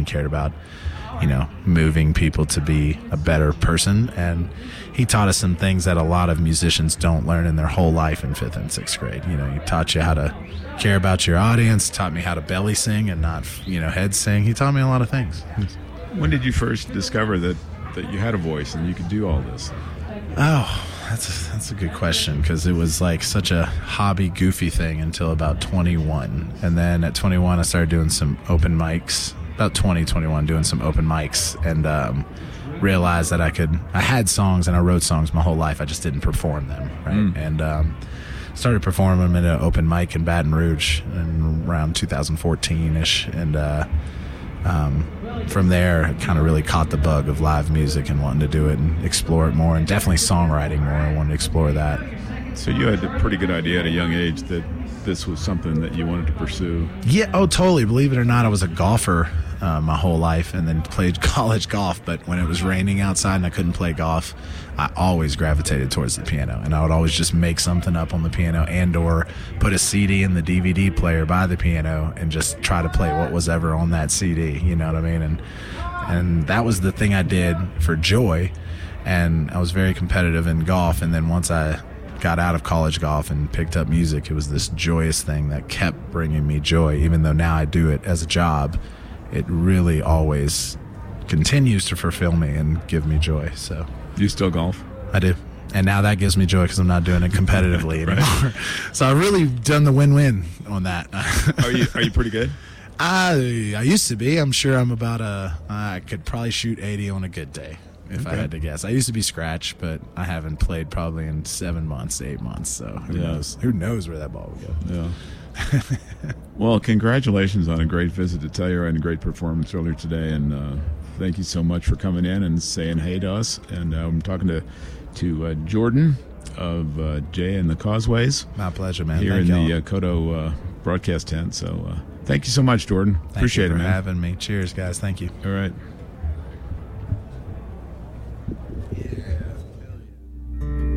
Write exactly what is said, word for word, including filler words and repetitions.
cared about, you know, moving people to be a better person. And he taught us some things that a lot of musicians don't learn in their whole life in fifth and sixth grade. You know, he taught you how to care about your audience, taught me how to belly sing and not, you know, head sing. He taught me a lot of things. When did you first discover that, that you had a voice and you could do all this? Oh, that's a, that's a good question, because it was like such a hobby, goofy thing until about twenty-one. And then at twenty-one, I started doing some open mics. About twenty, twenty-one, doing some open mics, and um, realized that I could. I had songs and I wrote songs my whole life. I just didn't perform them, right? Mm. And um, started performing them at an open mic in Baton Rouge in around two thousand fourteen-ish, and uh, um, from there, I kind of really caught the bug of live music and wanting to do it and explore it more, and definitely songwriting more. I wanted to explore that. So you had a pretty good idea at a young age that this was something that you wanted to pursue. Yeah, oh, totally. Believe it or not, I was a golfer uh, my whole life, and then played college golf. But when it was raining outside and I couldn't play golf, I always gravitated towards the piano, and I would always just make something up on the piano, and or put a C D in the D V D player by the piano and just try to play what was ever on that C D. You know what I mean? And and that was the thing I did for joy. And I was very competitive in golf. And then once I got out of college golf and picked up music, it was this joyous thing that kept bringing me joy. Even though now I do it as a job, it really always continues to fulfill me and give me joy. So, do you still golf? I do. And now that gives me joy because I'm not doing it competitively right. anymore. So I've really done the win-win on that. Are you are you pretty good? I I used to be. I'm sure I'm about a. I could probably shoot eighty on a good day, if okay. I had to guess. I used to be scratch, but I haven't played probably in seven months, eight months. So who yeah. knows? Who knows where that ball would go? Yeah. Well, congratulations on a great visit to Telluride and a great performance earlier today, and uh, thank you so much for coming in and saying hey to us. And uh, I'm talking to to uh, Jordan of uh, Jay and the Causeways. My pleasure, man. Here thank in y'all. the uh, Kodo uh, broadcast tent. So uh, thank you so much, Jordan. Thank Appreciate you for it, man. having me. Cheers, guys. Thank you. All right.